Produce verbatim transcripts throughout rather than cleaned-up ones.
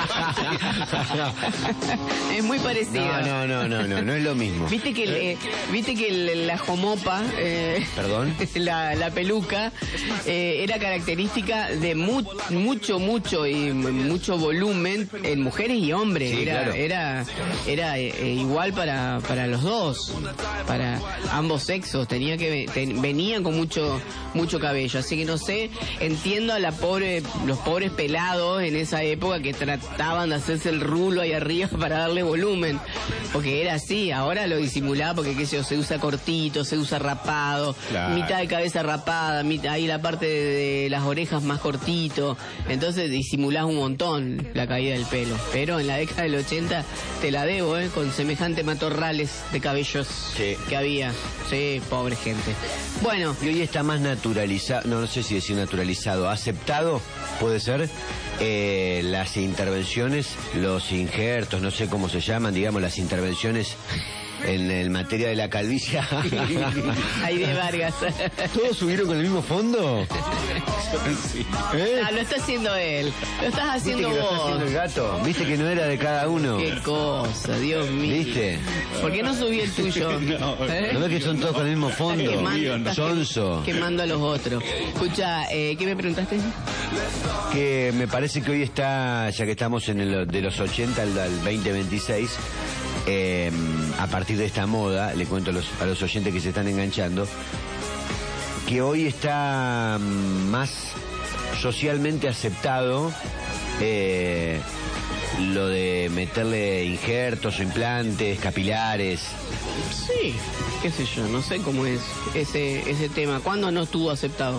Es muy parecido. No, no, no, no, no, no es lo mismo. Viste que, el, eh, viste que el, la jomopa, eh, ¿Perdón? La, la peluca, eh, era característica de mu mucho, mucho y mucho volumen en mujeres y hombres. Sí, era, claro. era, era eh, igual para, para los dos, para ambos sexos. Tenía que ten, venían con mucho, mucho cabello. Así que no sé, entiendo a la pobre, los pobres pelados en esa época que trataban de hacerse el rulo ahí arriba para darle volumen, porque era así. Ahora lo disimulaba porque qué sé yo, se usa cortito, se usa rapado, Claro. mitad de cabeza rapada, mitad, ahí la parte de, de las orejas más cortito, entonces disimulás un montón la caída del pelo. Pero en la década del ochenta te la debo, ¿eh? Con semejante matorrales de cabellos Sí. que había. Sí, pobre gente. Bueno, Y hoy está más naturalizado, no, no sé si decir naturalizado, aceptado, puede ser, eh, las intervenciones, los injertos, no sé cómo se llaman, digamos, las intervenciones en, en materia de la calvicie. ahí de Vargas. ¿Todos subieron con el mismo fondo? Sí. ¿Eh? Ah, lo está haciendo él. Lo estás ¿Viste haciendo que lo está vos. haciendo el gato? ¿Viste que no era de cada uno? Qué cosa, Dios mío. ¿Viste? ¿Por qué no subí el tuyo? No, ¿Eh? ¿No ves que son todos con el mismo fondo? Estás quemando, mío, no. estás Sonso. quemando a los otros. Escucha, eh, ¿qué me preguntaste? Que me parece que hoy está, ya que estamos en el, de los ochenta al, al veinte veintiséis, eh, a partir de esta moda, le cuento a los, a los oyentes que se están enganchando, que hoy está mm, más socialmente aceptado eh, lo de meterle injertos o implantes capilares. Sí, qué sé yo, no sé cómo es ese ese tema. ¿Cuándo no estuvo aceptado?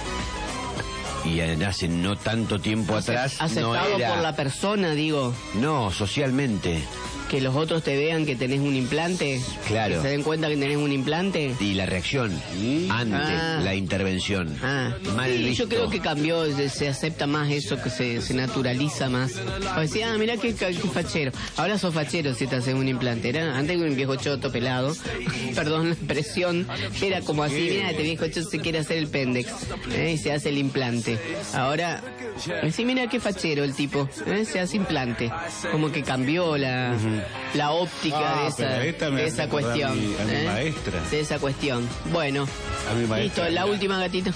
Y hace no tanto tiempo atrás no Aceptado era... por la persona, digo. No, socialmente. Que los otros te vean que tenés un implante. Claro. Que se den cuenta que tenés un implante. Y la reacción ante Ah. la intervención. Ah, Mal sí, visto. yo creo que cambió, se, se acepta más eso, que se, se naturaliza más. O decía, ah, mirá qué, qué fachero. Ahora sos fachero si te haces un implante. Era antes un viejo choto pelado, perdón la expresión, era como así, mira, este viejo choto se quiere hacer el pendex, ¿eh? Y se hace el implante. Ahora, sí, mira qué fachero el tipo, ¿eh? Se hace implante. Como que cambió la, la óptica Ah, de pero esa, esta me de hace esa acordar cuestión. a mi- a mi ¿eh? maestra. De esa cuestión. Bueno, A mi maestra. listo, la Mira. última, gatito.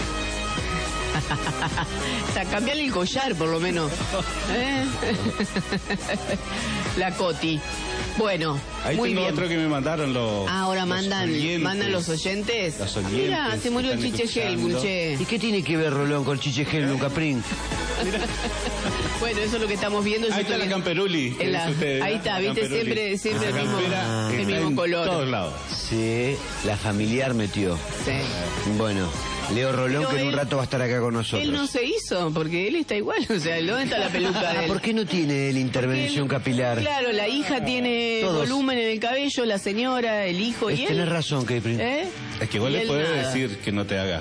O sea, cambiarle el collar por lo menos. ¿Eh? La Coti. Bueno, Ahí muy tengo bien. otro que me mandaron los. Ah, ahora los mandan, oyentes. mandan los oyentes. Los oyentes Mira, se murió el están Chiche escuchando. Helbul, che. ¿Y qué tiene que ver Rolón con Chiche Helbul, Caprín? Bueno, eso es lo que estamos viendo. yo Ahí está estoy la viendo- Camperuli. que en la- dice usted, ahí ¿no? está, La viste, Camperuli. siempre, siempre el La mismo, campera el está mismo en color. todos lados. Sí, la familiar metió. Sí. Bueno, Leo Rolón, Pero que en un él- rato va a estar acá con nosotros. Él no se hizo, porque él está igual. O sea, ¿dónde está la peluca de Ah, él? ¿por qué no tiene él intervención Él- capilar? Claro, la hija tiene Todos. volumen en el cabello, la señora, el hijo y Es- él. tenés razón, Caprín. ¿Eh? Es que igual Y le él puede nada. decir que no te haga.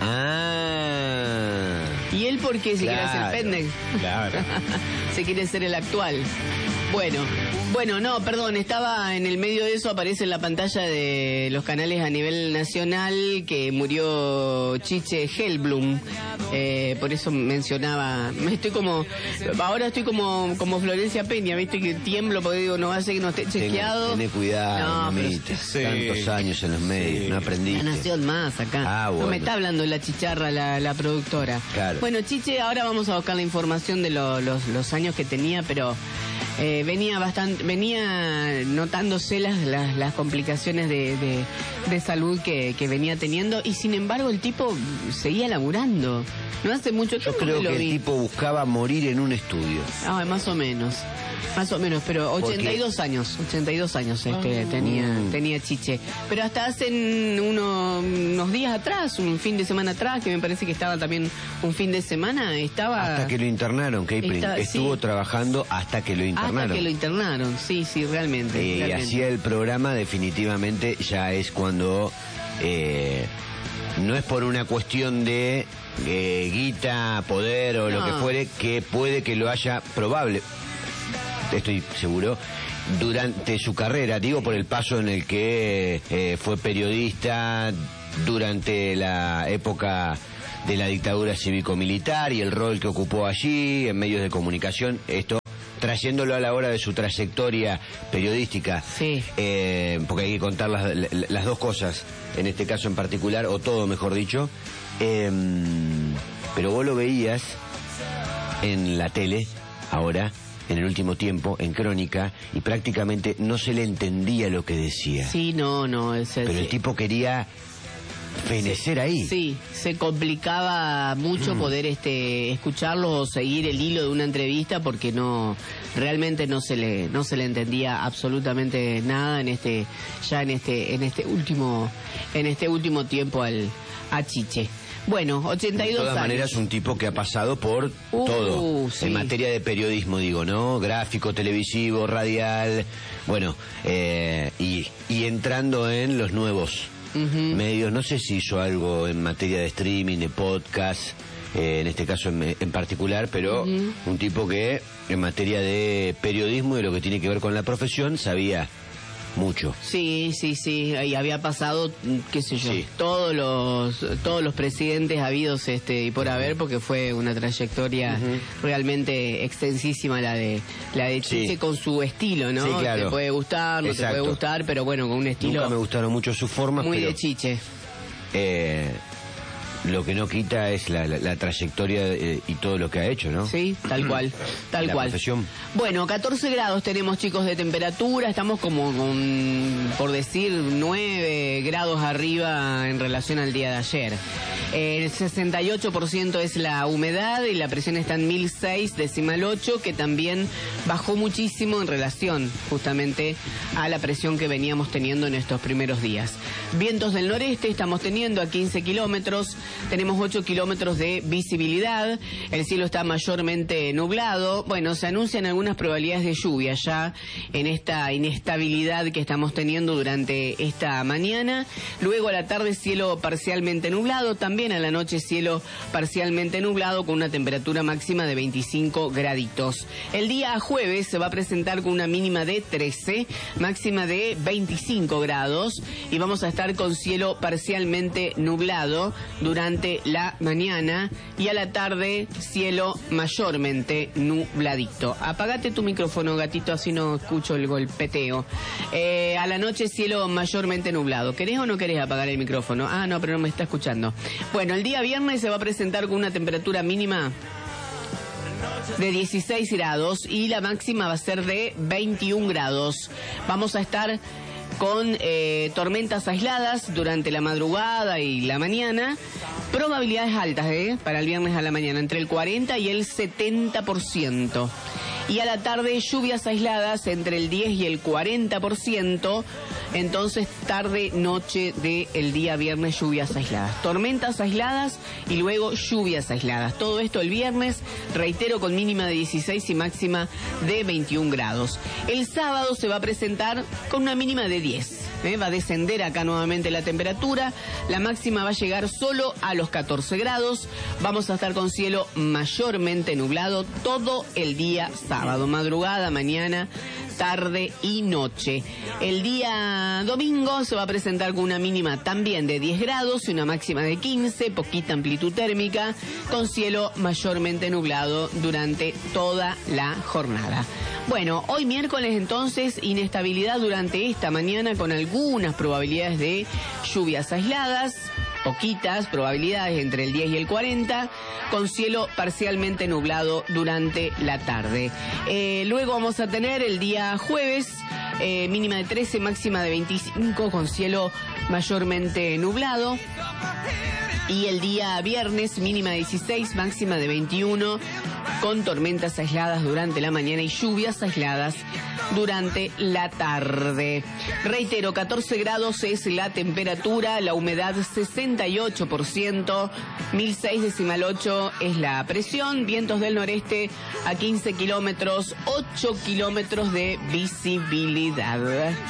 Ah. ¿Y él por qué se quiere hacer Claro. pendex? Claro. Se quiere ser el actual. Bueno, bueno, no, perdón, estaba en el medio de eso, aparece en la pantalla de los canales a nivel nacional que murió Chiche Helblum. Eh, por eso mencionaba, me estoy como, ahora estoy como como Florencia Peña, viste que tiemblo porque digo, no va a ser que no esté chequeado. Tené cuidado, No, pero- mamita. Sí. Tantos años en los medios, Sí. no La aprendiste. nación más acá. Ah, No bueno. me está hablando la chicharra, la, la productora. Claro. Bueno, Chiche, ahora vamos a buscar la información de lo- los, los años que tenía, pero eh, venía bastante, venía notándose las, las, las complicaciones de, de, de salud que, que venía teniendo y sin embargo el tipo seguía laburando. No hace mucho Yo tiempo creo que lo que el vi. tipo buscaba morir en un estudio. Ah, más o menos. Más o menos, pero Porque- ochenta y dos años, ochenta y dos años este, tenía, Mm. tenía Chiche. Pero hasta hace uno- unos días atrás, un fin de semana atrás, que me parece que estaba también un fin de semana, estaba... Hasta que lo internaron, Caprín. Está- Estuvo sí. trabajando hasta que lo internaron. Hasta que lo internaron, sí, sí, realmente. Eh, y realmente. hacía el programa, definitivamente ya es cuando eh, no es por una cuestión de eh, guita, poder o lo No. que fuere, que puede que lo haya probable, estoy seguro, durante su carrera, digo por el paso en el que eh, fue periodista durante la época de la dictadura cívico-militar y el rol que ocupó allí en medios de comunicación. Esto trayéndolo a la hora de su trayectoria periodística, sí. eh, porque hay que contar las, las dos cosas, en este caso en particular, o todo mejor dicho, eh, pero vos lo veías en la tele, ahora, en el último tiempo, en Crónica, y prácticamente no se le entendía lo que decía. Sí, no, no. Es, pero el sí. tipo quería fenecer ahí. Sí, se complicaba mucho mm. poder este escucharlo o seguir el hilo de una entrevista porque no realmente no se le no se le entendía absolutamente nada en este ya en este en este último en este último tiempo al a Chiche. Bueno, ochenta y dos años. De todas maneras, un tipo que ha pasado por uh, todo, sí. en materia de periodismo, digo, ¿no? Gráfico, televisivo, radial, bueno, eh, y, y entrando en los nuevos uh-huh. medios. No sé si hizo algo en materia de streaming, de podcast, eh, en este caso en, en particular, pero uh-huh. un tipo que en materia de periodismo y lo que tiene que ver con la profesión sabía mucho. Sí, sí, sí, y había pasado, qué sé yo, sí. todos los todos los presidentes habidos este y por haber, porque fue una trayectoria uh-huh. realmente extensísima la de la de Chiche sí. con su estilo, ¿no? Sí, claro. Te puede gustar, no Exacto. te puede gustar, pero bueno, con un estilo. Nunca me gustaron mucho sus formas, muy pero, de Chiche. Eh, lo que no quita es la, la, la trayectoria eh, y todo lo que ha hecho, ¿no? Sí, tal cual, tal la cual. Profesión. Bueno, catorce grados tenemos, chicos, de temperatura. Estamos como con, por decir, nueve grados arriba en relación al día de ayer. El sesenta y ocho por ciento es la humedad y la presión está en mil seis decimal ocho, que también bajó muchísimo en relación justamente a la presión que veníamos teniendo en estos primeros días. Vientos del noreste estamos teniendo a quince kilómetros. Tenemos ocho kilómetros de visibilidad, el cielo está mayormente nublado. Bueno, se anuncian algunas probabilidades de lluvia ya en esta inestabilidad que estamos teniendo durante esta mañana. Luego a la tarde cielo parcialmente nublado, también a la noche cielo parcialmente nublado con una temperatura máxima de veinticinco graditos. El día jueves se va a presentar con una mínima de trece, máxima de veinticinco grados y vamos a estar con cielo parcialmente nublado durante durante la mañana y a la tarde cielo mayormente nubladito. Apagate tu micrófono, gatito, así no escucho el golpeteo. Eh, a la noche cielo mayormente nublado. ¿Querés o no querés apagar el micrófono? Ah, no, pero no me está escuchando. Bueno, el día viernes se va a presentar con una temperatura mínima de dieciséis grados y la máxima va a ser de veintiún grados. Vamos a estar con eh, tormentas aisladas durante la madrugada y la mañana. Probabilidades altas, ¿eh? Para el viernes a la mañana, entre el cuarenta y el setenta por ciento. Y a la tarde lluvias aisladas entre el diez y el cuarenta por ciento. Entonces tarde, noche del día viernes lluvias aisladas. Tormentas aisladas y luego lluvias aisladas. Todo esto el viernes, reitero, con mínima de dieciséis y máxima de veintiún grados. El sábado se va a presentar con una mínima de diez. ¿eh? Va a descender acá nuevamente la temperatura. La máxima va a llegar solo a los catorce grados. Vamos a estar con cielo mayormente nublado todo el día sábado, madrugada, mañana, tarde y noche. El día domingo se va a presentar con una mínima también de diez grados y una máxima de quince, poquita amplitud térmica, con cielo mayormente nublado durante toda la jornada. Bueno, hoy miércoles entonces, inestabilidad durante esta mañana con algunas probabilidades de lluvias aisladas, poquitas probabilidades entre el diez y el cuarenta, con cielo parcialmente nublado durante la tarde. Eh, luego vamos a tener el día jueves, eh, mínima de trece, máxima de veinticinco, con cielo mayormente nublado. Y el día viernes, mínima de dieciséis, máxima de veintiuno, con tormentas aisladas durante la mañana y lluvias aisladas durante la tarde. Reitero, catorce grados es la temperatura, la humedad sesenta y ocho por ciento, mil seis decimal ocho es la presión, vientos del noreste a quince kilómetros, ocho kilómetros de visibilidad.